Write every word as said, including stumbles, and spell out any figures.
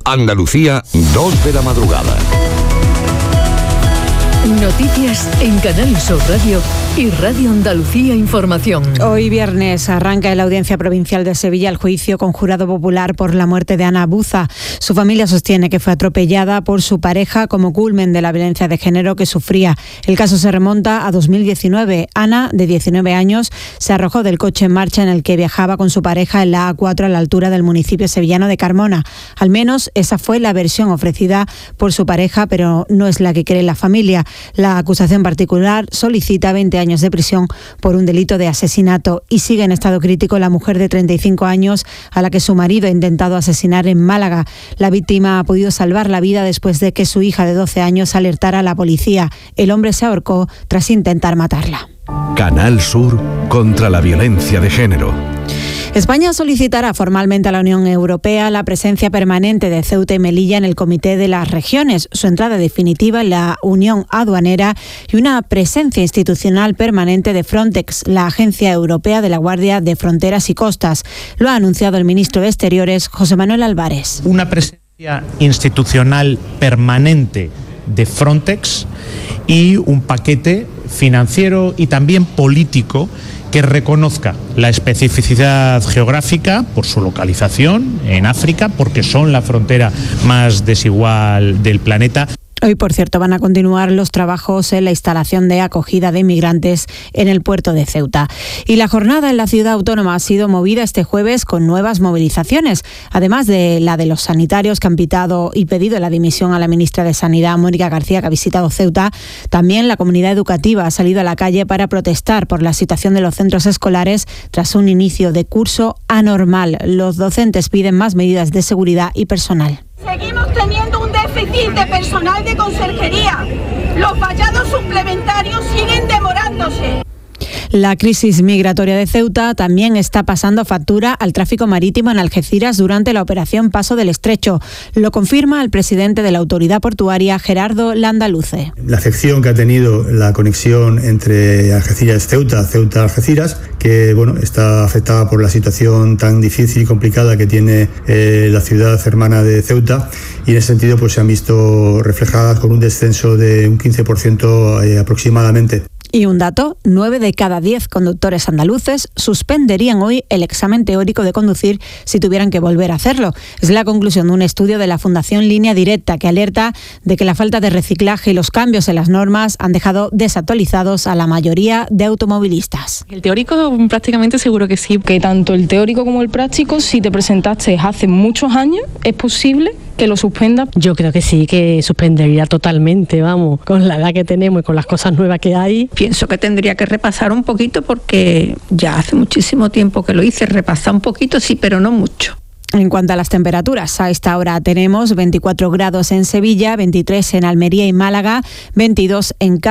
Andalucía, dos de la madrugada. Noticias en Canal Sur Radio y Radio Andalucía Información. Hoy viernes arranca en la Audiencia Provincial de Sevilla el juicio con jurado popular por la muerte de Ana Buza. Su familia sostiene que fue atropellada por su pareja como culmen de la violencia de género que sufría. El caso se remonta a dos mil diecinueve. Ana, de diecinueve años, se arrojó del coche en marcha en el que viajaba con su pareja en la A cuatro a la altura del municipio sevillano de Carmona. Al menos esa fue la versión ofrecida por su pareja, pero no es la que cree la familia. La acusación particular solicita veinte años de prisión por un delito de asesinato y sigue en estado crítico la mujer de treinta y cinco años a la que su marido ha intentado asesinar en Málaga. La víctima ha podido salvar la vida después de que su hija de doce años alertara a la policía. El hombre se ahorcó tras intentar matarla. Canal Sur contra la violencia de género. España solicitará formalmente a la Unión Europea la presencia permanente de Ceuta y Melilla en el Comité de las Regiones, su entrada definitiva en la Unión Aduanera y una presencia institucional permanente de Frontex, la Agencia Europea de la Guardia de Fronteras y Costas. Lo ha anunciado el ministro de Exteriores, José Manuel Álvarez. Una presencia institucional permanente de Frontex y un paquete financiero y también político que reconozca la especificidad geográfica por su localización en África, porque son la frontera más desigual del planeta. Hoy, por cierto, van a continuar los trabajos en la instalación de acogida de inmigrantes en el puerto de Ceuta. Y la jornada en la ciudad autónoma ha sido movida este jueves con nuevas movilizaciones, además de la de los sanitarios que han pitado y pedido la dimisión a la ministra de Sanidad, Mónica García, que ha visitado Ceuta. También la comunidad educativa ha salido a la calle para protestar por la situación de los centros escolares tras un inicio de curso anormal. Los docentes piden más medidas de seguridad y personal. Seguimos teniendo un déficit de personal de conserjería. Los vallados suplementarios siguen demorándose. La crisis migratoria de Ceuta también está pasando factura al tráfico marítimo en Algeciras durante la operación Paso del Estrecho. Lo confirma el presidente de la autoridad portuaria, Gerardo Landaluce. La afección que ha tenido la conexión entre Algeciras-Ceuta, Ceuta-Algeciras, que bueno, está afectada por la situación tan difícil y complicada que tiene eh, la ciudad hermana de Ceuta, y en ese sentido pues se han visto reflejadas con un descenso de un quince por ciento eh, aproximadamente. Y un dato, nueve de cada diez conductores andaluces suspenderían hoy el examen teórico de conducir si tuvieran que volver a hacerlo. Es la conclusión de un estudio de la Fundación Línea Directa que alerta de que la falta de reciclaje y los cambios en las normas han dejado desactualizados a la mayoría de automovilistas. El teórico prácticamente seguro que sí, que tanto el teórico como el práctico, si te presentaste hace muchos años, es posible que lo suspenda. Yo creo que sí, que suspendería totalmente, vamos, con la edad que tenemos y con las cosas nuevas que hay. Pienso que tendría que repasar un poquito porque ya hace muchísimo tiempo que lo hice. Repasar un poquito, sí, pero no mucho. En cuanto a las temperaturas, a esta hora tenemos veinticuatro grados en Sevilla, veintitrés en Almería y Málaga, veintidós en Cádiz.